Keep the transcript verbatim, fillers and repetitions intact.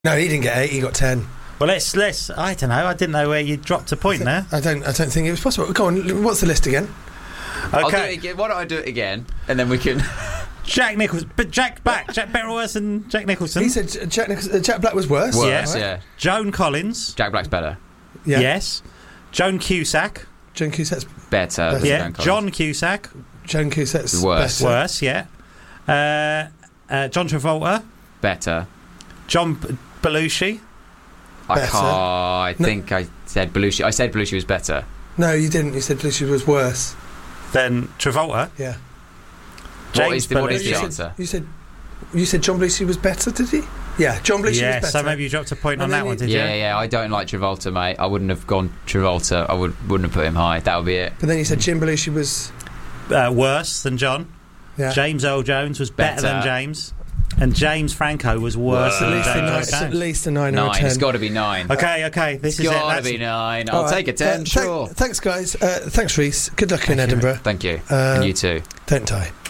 No, he didn't get eight. He got ten. Well, let's let's. I don't know. I didn't know where you dropped a point there. I don't. I don't think it was possible. Go on. What's the list again? Okay. I'll do it again. Why don't I do it again, and then we can. Jack Nicholson, but Jack back. Jack better or worse than Jack Nicholson. He said Jack, Nic- uh, Jack Black was worse. Worse, Yes. yeah. Joan Collins. Jack Black's better. Yeah. Yes. Joan Cusack. Joan Cusack's Better. than Yeah. Joan Collins. John Cusack. Joan Cusack's Worse. better. Worse. Yeah. Uh, uh, John Travolta. Better. John B- Belushi. I Better. can't. I No. think I said Belushi. I said Belushi was better. No, you didn't. You said Belushi was worse. Then Travolta. Yeah. What James is the, what is Belushi. the You said, answer? you said you said John Belushi was better, did he? Yeah, John Belushi Yeah. was better. So maybe you dropped a point And on then that one, you- did Yeah, you? yeah. I don't like Travolta, mate. I wouldn't have gone Travolta. I would wouldn't have put him high. That would be it. But then you said Jim Belushi was. Uh, worse than John. Yeah. James Earl Jones was better, Better. than James, and James Franco was worse Worse. than At least, a James nine, Earl it's at Jones. least a nine, or a Nine. ten. It's got to be nine. Okay, okay. This It's is it. got to That's- be nine. I'll All right. take a ten. Uh, thank- sure. Thanks, guys. Uh, thanks, Reese. Good luck in Edinburgh. Thank you. Uh, and you too. Don't die.